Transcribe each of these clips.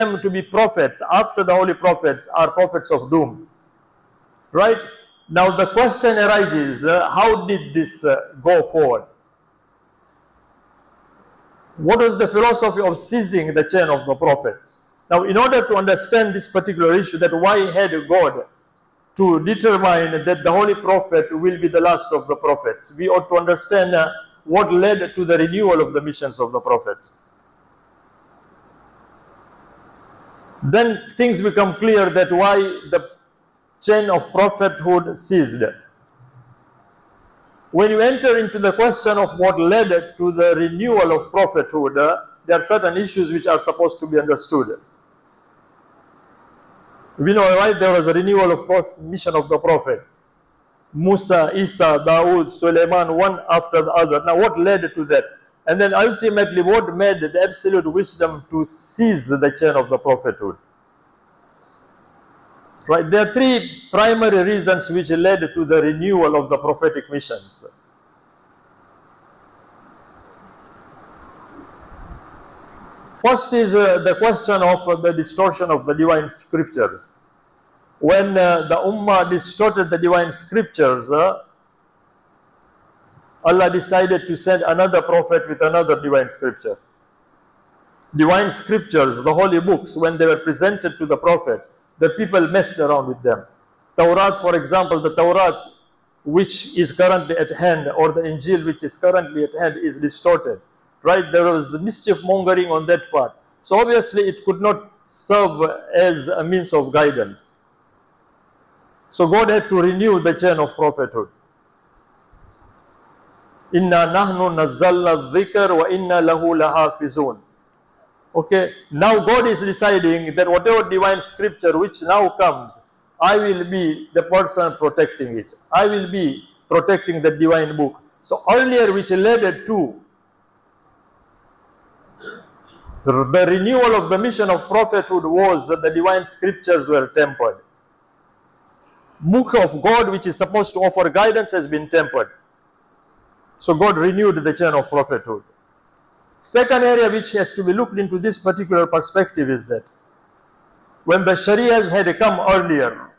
to be prophets after the holy prophets are prophets of doom. Right? Now the question arises, how did this go forward? What was the philosophy of seizing the chain of the prophets? Now, in order to understand this particular issue, that why had God to determine that the holy prophet will be the last of the prophets, we ought to understand what led to the renewal of the missions of the prophet. Then things become clear that why the chain of prophethood ceased. When you enter into the question of what led to the renewal of prophethood, there are certain issues which are supposed to be understood. We know, right, there was a renewal of mission of the prophet. Musa, Isa, Dawood, Suleiman, one after the other. Now what led to that? And then ultimately what made the absolute wisdom to seize the chain of the prophethood? Right, there are three primary reasons which led to the renewal of the prophetic missions. First is the question of the distortion of the divine scriptures. When the Ummah distorted the divine scriptures, Allah decided to send another prophet with another divine scripture. Divine scriptures, the holy books, when they were presented to the prophet, the people messed around with them. Tawrat, for example, the Tawrat which is currently at hand, or the Injil which is currently at hand, is distorted. Right? There was mischief mongering on that part. So obviously it could not serve as a means of guidance. So God had to renew the chain of prophethood. Inna nahnu nazzalna dhikr wa inna lahu lahafizun. Okay, now God is deciding that whatever divine scripture which now comes, I will be the person protecting it. I will be protecting the divine book. So earlier, which led to the renewal of the mission of prophethood, was that the divine scriptures were tempered. Book of God, which is supposed to offer guidance, has been tempered. So God renewed the chain of prophethood. Second area which has to be looked into this particular perspective is that when the Shariahs had come earlier,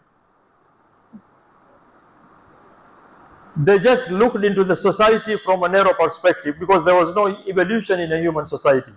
they just looked into the society from a narrow perspective, because there was no evolution in a human society.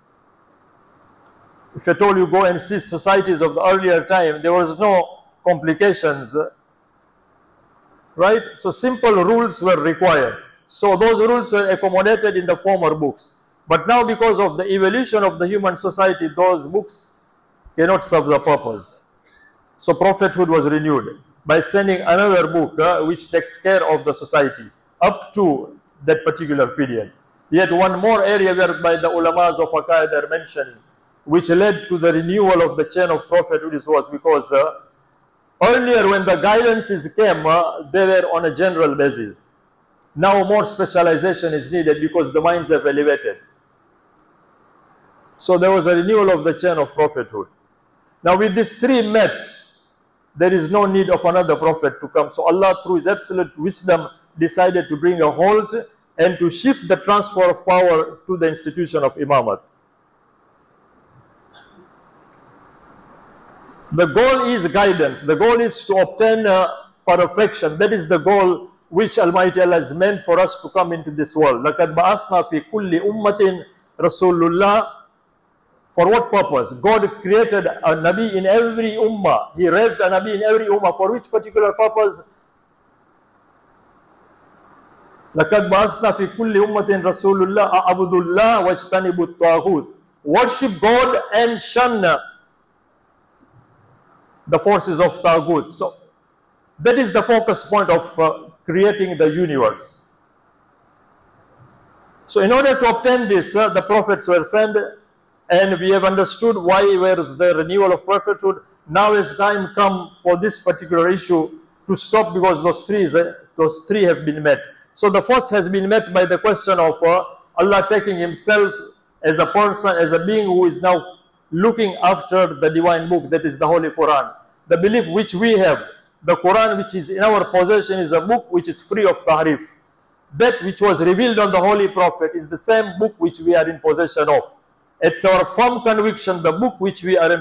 If at all you go and see societies of the earlier time, there was no complications, right? So simple rules were required. So those rules were accommodated in the former books. But now, because of the evolution of the human society, those books cannot serve the purpose. So prophethood was renewed by sending another book which takes care of the society up to that particular period. Yet one more area whereby the ulamas of Aqaid are mentioning, which led to the renewal of the chain of prophethood, was because earlier when the guidances came, they were on a general basis. Now more specialization is needed because the minds have elevated. So there was a renewal of the chain of prophethood. Now with these three met, there is no need of another prophet to come. So Allah, through His absolute wisdom, decided to bring a halt and to shift the transfer of power to the institution of Imamat. The goal is guidance. The goal is to obtain perfection. That is the goal which Almighty Allah has meant for us to come into this world. لَقَدْ بَعَثْنَا فِي كُلِّ أُمَّةٍ رَسُولُ اللَّهِ. For what purpose? God created a Nabi in every ummah. He raised a Nabi in every ummah. For which particular purpose? لَقَدْ بَعَثْنَا فِي كُلِّ أُمَّةٍ رَسُولُ اللَّهِ أَعْبُدُوا اللَّهَ وَاجْتَنِبُوا الطَّاغُوتَ. Worship God and shun the forces of Taghut. So that is the focus point of creating the universe. So in order to obtain this, the prophets were sent, and we have understood why was the renewal of prophethood. Now is time come for this particular issue to stop, because those three have been met. So the first has been met by the question of Allah taking Himself as a person, as a being who is now looking after the divine book, that is the Holy Quran. The belief which we have, the Quran which is in our possession, is a book which is free of tahrif. That which was revealed on the Holy Prophet is the same book which we are in possession of. It's our firm conviction, the book which we are in